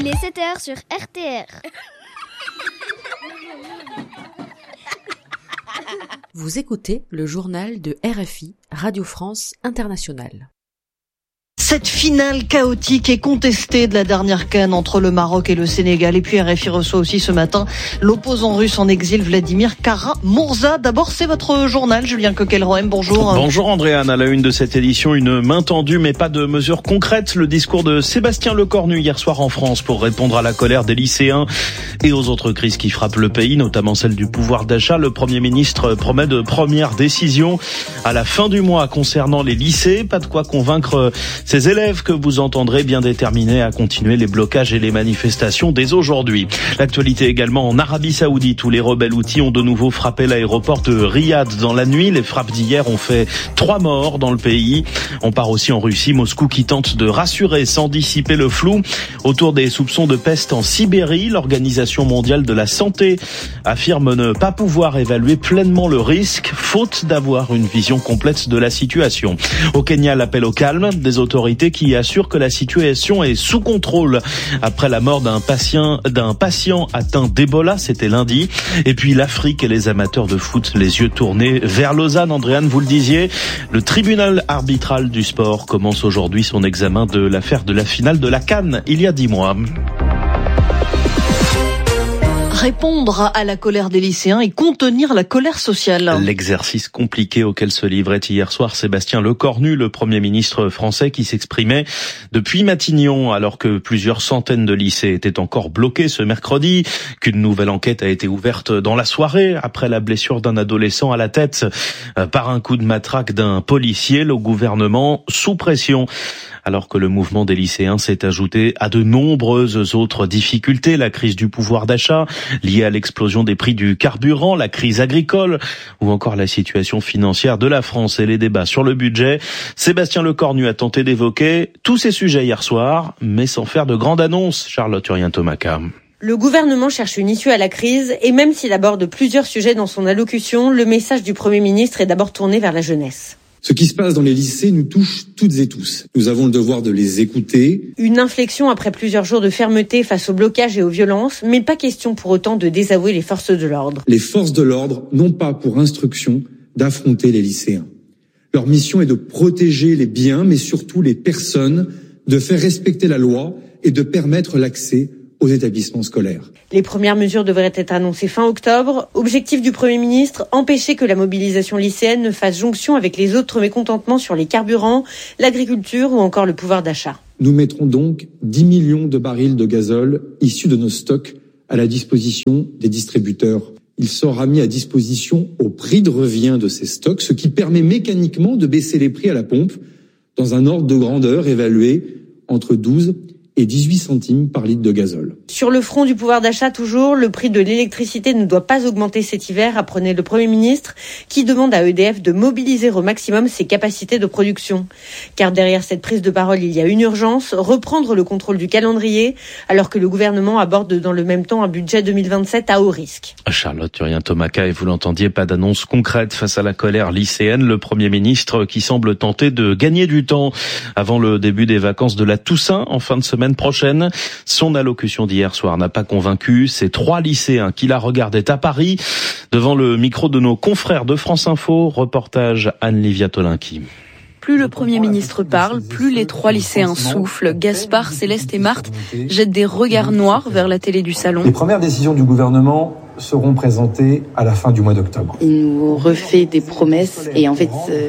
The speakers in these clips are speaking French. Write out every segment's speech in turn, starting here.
Il est 7h sur RTR. Vous écoutez le journal de RFI, Radio France Internationale. Cette finale chaotique et contestée de la dernière CAN entre le Maroc et le Sénégal. Et puis RFI reçoit aussi ce matin l'opposant russe en exil Vladimir Kara-Murza. D'abord, c'est votre journal, Julien Coquelroem. Bonjour. Bonjour Andréane. À la une de cette édition, une main tendue mais pas de mesures concrètes. Le discours de Sébastien Lecornu hier soir en France pour répondre à la colère des lycéens et aux autres crises qui frappent le pays, notamment celle du pouvoir d'achat. Le Premier ministre promet de premières décisions à la fin du mois concernant les lycées. Pas de quoi convaincre ces élèves que vous entendrez bien déterminés à continuer les blocages et les manifestations dès aujourd'hui. L'actualité également en Arabie Saoudite où les rebelles houthis ont de nouveau frappé l'aéroport de Riyad dans la nuit. Les frappes d'hier ont fait 3 morts dans le pays. On part aussi en Russie, Moscou qui tente de rassurer sans dissiper le flou autour des soupçons de peste en Sibérie. L'Organisation mondiale de la santé affirme ne pas pouvoir évaluer pleinement le risque, faute d'avoir une vision complète de la situation. Au Kenya, l'appel au calme des autorités qui assure que la situation est sous contrôle après la mort d'un patient atteint d'Ebola, c'était lundi. Et puis l'Afrique et les amateurs de foot, les yeux tournés vers Lausanne. Andréane, vous le disiez, le tribunal arbitral du sport commence aujourd'hui son examen de l'affaire de la finale de la CAN il y a 10 mois. Répondre à la colère des lycéens et contenir la colère sociale. L'exercice compliqué auquel se livrait hier soir Sébastien Lecornu, le Premier ministre français qui s'exprimait depuis Matignon alors que plusieurs centaines de lycées étaient encore bloqués ce mercredi, qu'une nouvelle enquête a été ouverte dans la soirée après la blessure d'un adolescent à la tête par un coup de matraque d'un policier. Le gouvernement sous pression alors que le mouvement des lycéens s'est ajouté à de nombreuses autres difficultés, la crise du pouvoir d'achat liée à l'explosion des prix du carburant, la crise agricole ou encore la situation financière de la France et les débats sur le budget. Sébastien Lecornu a tenté d'évoquer tous ces sujets hier soir, mais sans faire de grandes annonces. Charlotte Urien-Tomaca. Le gouvernement cherche une issue à la crise et même s'il aborde plusieurs sujets dans son allocution, le message du Premier ministre est d'abord tourné vers la jeunesse. Ce qui se passe dans les lycées nous touche toutes et tous. Nous avons le devoir de les écouter. Une inflexion après plusieurs jours de fermeté face au blocage et aux violences, mais pas question pour autant de désavouer les forces de l'ordre. Les forces de l'ordre n'ont pas pour instruction d'affronter les lycéens. Leur mission est de protéger les biens, mais surtout les personnes, de faire respecter la loi et de permettre l'accès aux établissements scolaires. Les premières mesures devraient être annoncées fin octobre. Objectif du Premier ministre, empêcher que la mobilisation lycéenne ne fasse jonction avec les autres mécontentements sur les carburants, l'agriculture ou encore le pouvoir d'achat. Nous mettrons donc 10 millions de barils de gazole issus de nos stocks à la disposition des distributeurs. Il sera mis à disposition au prix de revient de ces stocks, ce qui permet mécaniquement de baisser les prix à la pompe dans un ordre de grandeur évalué entre 12 et 18 centimes par litre de gazole. Sur le front du pouvoir d'achat toujours, le prix de l'électricité ne doit pas augmenter cet hiver, apprenait le Premier ministre, qui demande à EDF de mobiliser au maximum ses capacités de production. Car derrière cette prise de parole, il y a une urgence, reprendre le contrôle du calendrier, alors que le gouvernement aborde dans le même temps un budget 2027 à haut risque. Charlotte Urien-Tomaca, et vous l'entendiez, pas d'annonce concrète face à la colère lycéenne. Le Premier ministre qui semble tenter de gagner du temps avant le début des vacances de la Toussaint en fin de semaine prochaine. Son allocution d'hier soir n'a pas convaincu ces 3 lycéens qui la regardaient à Paris devant le micro de nos confrères de France Info. Reportage Anne-Livia Tolinki. Plus le Premier ministre parle, plus les 3 lycéens soufflent. Gaspard, Céleste et Marthe jettent des regards noirs vers la télé du salon. Les premières décisions du gouvernement seront présentées à la fin du mois d'octobre. Il nous refait des promesses et en fait,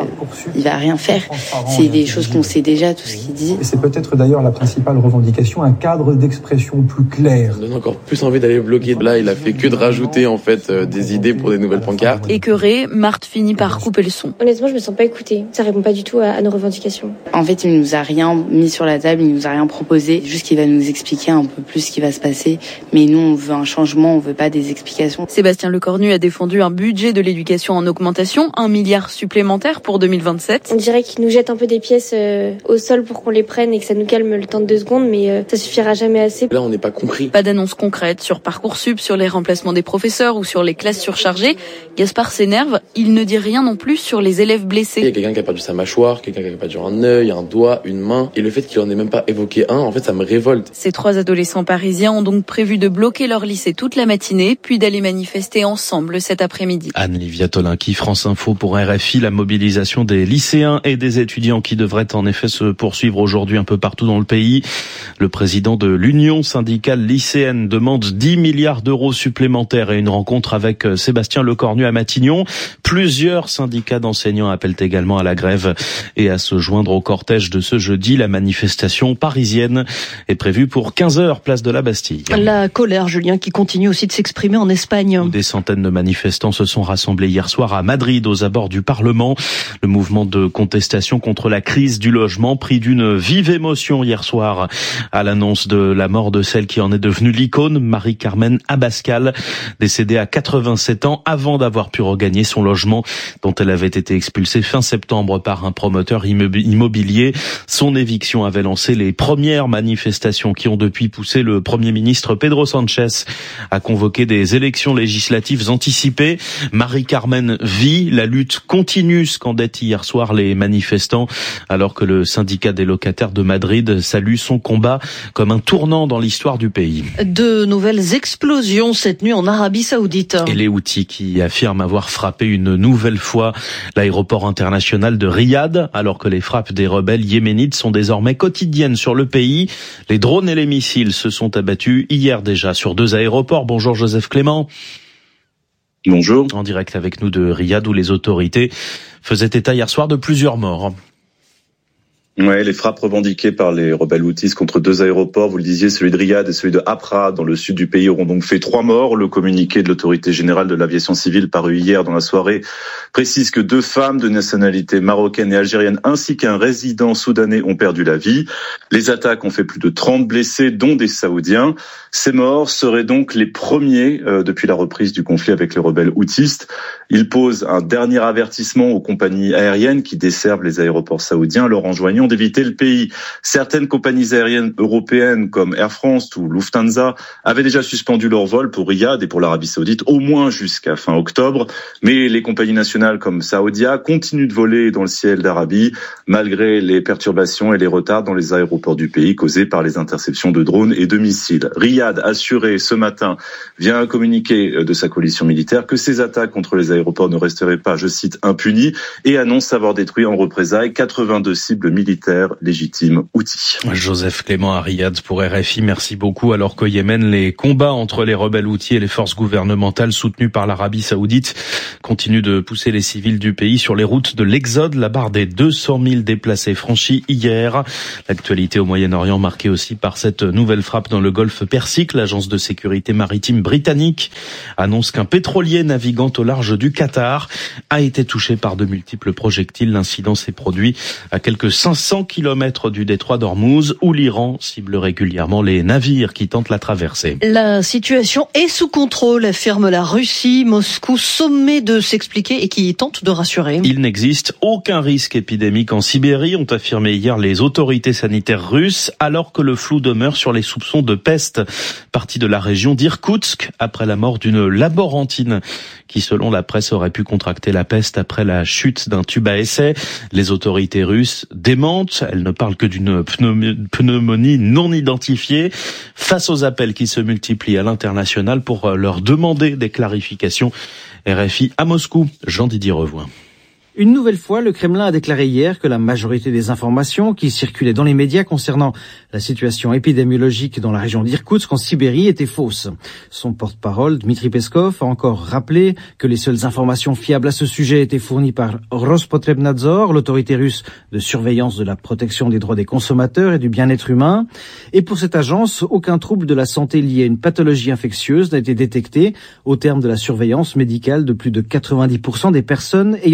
il va rien faire. C'est des choses qu'on sait déjà, tout ce qu'il dit. Et c'est peut-être d'ailleurs la principale revendication, un cadre d'expression plus clair. Ça donne encore plus envie d'aller bloquer. Là, il a fait que de rajouter en fait des idées pour des nouvelles pancartes. Écœurée, Marthe finit par couper le son. Honnêtement, je me sens pas écoutée. Ça répond pas du tout à nos revendications. En fait, il nous a rien mis sur la table, il nous a rien proposé. Juste qu'il va nous expliquer un peu plus ce qui va se passer. Mais nous, on veut un changement, on veut pas des explications l'éducation. Sébastien Lecornu a défendu un budget de l'éducation en augmentation, 1 milliard supplémentaire pour 2027. On dirait qu'ils nous jettent un peu des pièces au sol pour qu'on les prenne et que ça nous calme le temps de 2 secondes, mais ça suffira jamais assez. Là, on n'est pas compris. Pas d'annonce concrète sur Parcoursup, sur les remplacements des professeurs ou sur les classes surchargées. Gaspard s'énerve, il ne dit rien non plus sur les élèves blessés. Il y a quelqu'un qui a perdu sa mâchoire, quelqu'un qui a perdu un œil, un doigt, une main. Et le fait qu'il en ait même pas évoqué un, en fait, ça me révolte. Ces 3 adolescents parisiens ont donc prévu de bloquer leur lycée toute la matinée, puis d'aller manifester ensemble cet après-midi. Anne-Livia Tolinki, France Info pour RFI. La mobilisation des lycéens et des étudiants qui devrait en effet se poursuivre aujourd'hui un peu partout dans le pays. Le président de l'Union syndicale lycéenne demande 10 milliards d'euros supplémentaires et une rencontre avec Sébastien Lecornu à Matignon. Plusieurs syndicats d'enseignants appellent également à la grève et à se joindre au cortège de ce jeudi. La manifestation parisienne est prévue pour 15h, place de la Bastille. La colère, Julien, qui continue aussi de s'exprimer en Espagne. Des centaines de manifestants se sont rassemblés hier soir à Madrid, aux abords du Parlement. Le mouvement de contestation contre la crise du logement pris d'une vive émotion hier soir à l'annonce de la mort de celle qui en est devenue l'icône, Marie-Carmen Abascal, décédée à 87 ans avant d'avoir pu regagner son logement dont elle avait été expulsée fin septembre par un promoteur immobilier. Son éviction avait lancé les premières manifestations qui ont depuis poussé le Premier ministre Pedro Sánchez à convoquer des élections législatives anticipées. Marie-Carmen vit, la lutte continue, scandaient hier soir les manifestants, alors que le syndicat des locataires de Madrid salue son combat comme un tournant dans l'histoire du pays. De nouvelles explosions cette nuit en Arabie Saoudite. Et les Houthis qui affirment avoir frappé une nouvelle fois l'aéroport international de Riyad, alors que les frappes des rebelles yéménites sont désormais quotidiennes sur le pays. Les drones et les missiles se sont abattus hier déjà sur 2 aéroports. Bonjour Joseph Clément. Bonjour. En direct avec nous de Riyad où les autorités faisaient état hier soir de plusieurs morts. Ouais, les frappes revendiquées par les rebelles houthis contre 2 aéroports, vous le disiez, celui de Riyad et celui de Hafra dans le sud du pays auront donc fait 3 morts. Le communiqué de l'autorité générale de l'aviation civile paru hier dans la soirée précise que 2 femmes de nationalité marocaine et algérienne ainsi qu'un résident soudanais ont perdu la vie. Les attaques ont fait plus de 30 blessés, dont des Saoudiens. Ces morts seraient donc les premiers depuis la reprise du conflit avec les rebelles houthis. Ils posent un dernier avertissement aux compagnies aériennes qui desservent les aéroports saoudiens, leur enjoignant d'éviter le pays. Certaines compagnies aériennes européennes comme Air France ou Lufthansa avaient déjà suspendu leurs vols pour Riyad et pour l'Arabie Saoudite au moins jusqu'à fin octobre. Mais les compagnies nationales comme Saudia continuent de voler dans le ciel d'Arabie malgré les perturbations et les retards dans les aéroports du pays causés par les interceptions de drones et de missiles. Riyad a assuré ce matin via un communiqué de sa coalition militaire que ces attaques contre les aéroports ne resteraient pas, je cite, impunies et annonce avoir détruit en représailles 82 cibles militaires légitimes houthis. Joseph Clément à Riyad pour RFI, merci beaucoup. Alors qu'au Yémen, les combats entre les rebelles houthis et les forces gouvernementales soutenues par l'Arabie Saoudite continuent de pousser les civils du pays sur les routes de l'exode. La barre des 200 000 déplacés franchis hier. L'actualité au Moyen-Orient marquée aussi par cette nouvelle frappe dans le golfe Persique. L'agence de sécurité maritime britannique annonce qu'un pétrolier naviguant au large du Qatar a été touché par de multiples projectiles. L'incident s'est produit à quelques 500 km du détroit d'Ormuz où l'Iran cible régulièrement les navires qui tentent la traversée. La situation est sous contrôle, affirme la Russie. Moscou sommet de s'expliquer et qui tente de rassurer. Il n'existe aucun risque épidémique en Sibérie, ont affirmé hier les autorités sanitaires russes, alors que le flou demeure sur les soupçons de peste partie de la région d'Irkoutsk après la mort d'une laborantine qui, selon la presse, aurait pu contracter la peste après la chute d'un tube à essai. Les autorités russes démentent. Elles ne parlent que d'une pneumonie non identifiée. Face aux appels qui se multiplient à l'international pour leur demander des clarifications. RFI à Moscou, Jean-Didier Revoin. Une nouvelle fois, le Kremlin a déclaré hier que la majorité des informations qui circulaient dans les médias concernant la situation épidémiologique dans la région d'Irkoutsk en Sibérie étaient fausses. Son porte-parole, Dmitri Peskov, a encore rappelé que les seules informations fiables à ce sujet étaient fournies par Rospotrebnadzor, l'autorité russe de surveillance de la protection des droits des consommateurs et du bien-être humain. Et pour cette agence, aucun trouble de la santé lié à une pathologie infectieuse n'a été détecté au terme de la surveillance médicale de plus de 90% des personnes ayant été en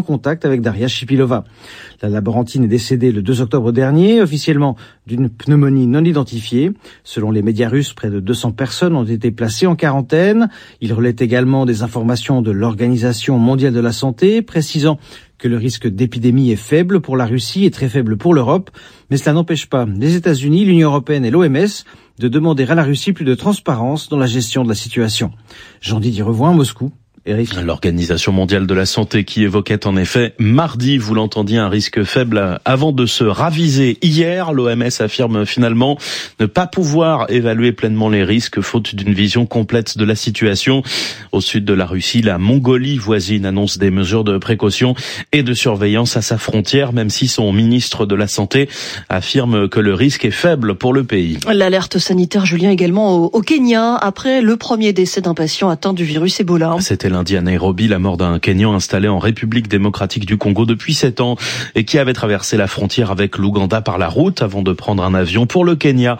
contact avec Daria Shipilova. La laborantine est décédée le 2 octobre dernier, officiellement d'une pneumonie non identifiée. Selon les médias russes, près de 200 personnes ont été placées en quarantaine. Il relaie également des informations de l'Organisation mondiale de la santé, précisant que le risque d'épidémie est faible pour la Russie et très faible pour l'Europe. Mais cela n'empêche pas les États-Unis, l'Union européenne et l'OMS de demander à la Russie plus de transparence dans la gestion de la situation. Jean-Didier Revoin, Moscou. L'Organisation mondiale de la santé qui évoquait en effet mardi, vous l'entendiez, un risque faible avant de se raviser. Hier, l'OMS affirme finalement ne pas pouvoir évaluer pleinement les risques faute d'une vision complète de la situation. Au sud de la Russie, la Mongolie voisine annonce des mesures de précaution et de surveillance à sa frontière, même si son ministre de la Santé affirme que le risque est faible pour le pays. L'alerte sanitaire, Julien, également au Kenya, après le premier décès d'un patient atteint du virus Ebola. C'était lundi à Nairobi, la mort d'un Kenyan installé en République démocratique du Congo depuis 7 ans et qui avait traversé la frontière avec l'Ouganda par la route avant de prendre un avion pour le Kenya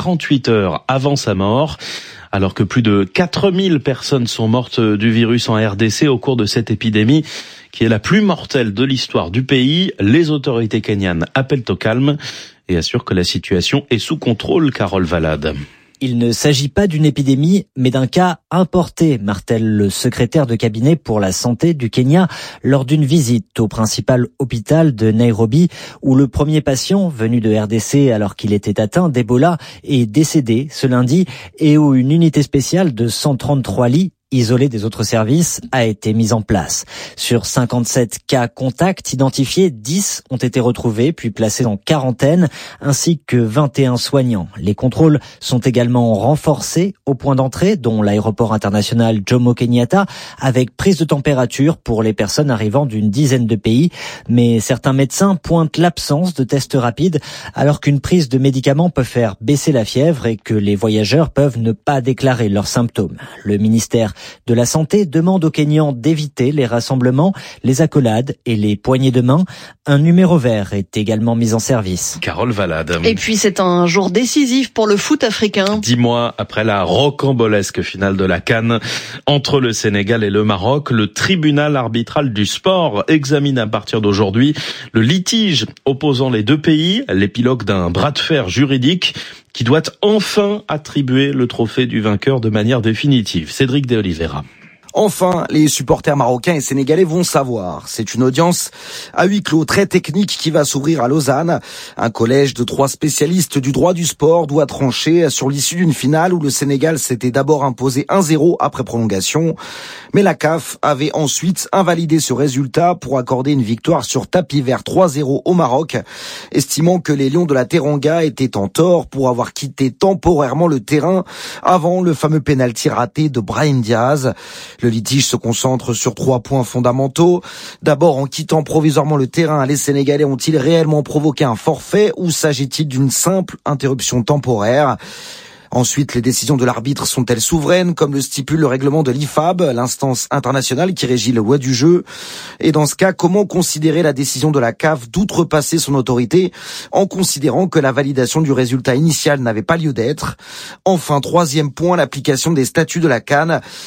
48 heures avant sa mort. Alors que plus de 4000 personnes sont mortes du virus en RDC au cours de cette épidémie qui est la plus mortelle de l'histoire du pays, les autorités kenyanes appellent au calme et assurent que la situation est sous contrôle. Carole Valade. Il ne s'agit pas d'une épidémie, mais d'un cas importé, martèle le secrétaire de cabinet pour la santé du Kenya lors d'une visite au principal hôpital de Nairobi, où le premier patient venu de RDC alors qu'il était atteint d'Ebola est décédé ce lundi et où une unité spéciale de 133 lits isolé des autres services, a été mise en place. Sur 57 cas contacts identifiés, 10 ont été retrouvés puis placés en quarantaine, ainsi que 21 soignants. Les contrôles sont également renforcés au point d'entrée, dont l'aéroport international Jomo Kenyatta, avec prise de température pour les personnes arrivant d'une dizaine de pays. Mais certains médecins pointent l'absence de tests rapides, alors qu'une prise de médicaments peut faire baisser la fièvre et que les voyageurs peuvent ne pas déclarer leurs symptômes. Le ministère de la Santé demande aux Kenyans d'éviter les rassemblements, les accolades et les poignées de main. Un numéro vert est également mis en service. Carole Valade. Et puis c'est un jour décisif pour le foot africain. 10 mois après la rocambolesque finale de la CAN entre le Sénégal et le Maroc, le tribunal arbitral du sport examine à partir d'aujourd'hui le litige opposant les deux pays, l'épilogue d'un bras de fer juridique qui doit enfin attribuer le trophée du vainqueur de manière définitive. Cédric de Oliveira. Enfin, les supporters marocains et sénégalais vont savoir. C'est une audience à huis clos très technique qui va s'ouvrir à Lausanne. Un collège de 3 spécialistes du droit du sport doit trancher sur l'issue d'une finale où le Sénégal s'était d'abord imposé 1-0 après prolongation. Mais la CAF avait ensuite invalidé ce résultat pour accorder une victoire sur tapis vert 3-0 au Maroc, estimant que les Lions de la Teranga étaient en tort pour avoir quitté temporairement le terrain avant le fameux pénalty raté de Brahim Diaz. Le litige se concentre sur 3 points fondamentaux. D'abord, en quittant provisoirement le terrain, les Sénégalais ont-ils réellement provoqué un forfait ou s'agit-il d'une simple interruption temporaire ? Ensuite, les décisions de l'arbitre sont-elles souveraines, comme le stipule le règlement de l'IFAB, l'instance internationale qui régit les lois du jeu? Et dans ce cas, comment considérer la décision de la CAF d'outrepasser son autorité en considérant que la validation du résultat initial n'avait pas lieu d'être? Enfin, 3e point, l'application des statuts de la CAN.